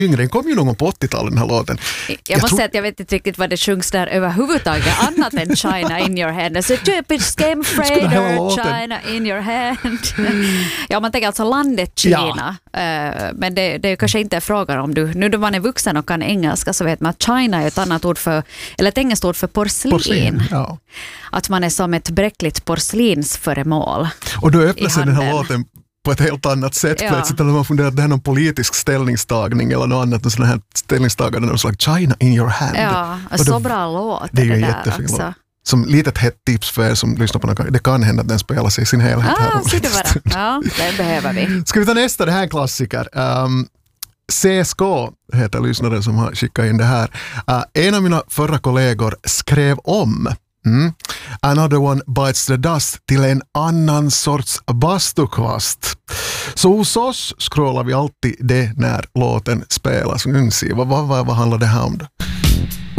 yngre. Den kom ju någon på 80-talet, den här låten. Jag måste säga att jag vet inte riktigt vad det sjungs där överhuvudtaget, annat än China in your hand. Alltså, typiskt Game Freighter, China in your hand. Ja, man tänker alltså landet Kina. Men det är kanske inte frågan om nu då man är vuxen och kan engelska så vet man att China är ett annat ord för, eller ett engelskt ord för porslin. Ja. Att man är som ett bräckligt porslinsföremål. Och då öppnar sig den här låten på ett helt annat sätt plötsligt. Eller man funderar att det är någon politisk ställningstagning eller något annat. Och sån här ställningstagande och slag China in your hand. Ja, så bra låt. Det är ju jättefin låt. Som litet hett tips för er som lyssnar på den. Det kan hända att den spelas i sin helhet här. Ja, det behöver vi. Ska vi ta nästa, det här är en klassiker. CSK heter lyssnaren som har skickat in det här. En av mina förra kollegor skrev om Another One Bites the Dust till en annan sorts bastukvast. Så hos oss scrollar vi alltid det när låten spelas. Vad handlar det här om då?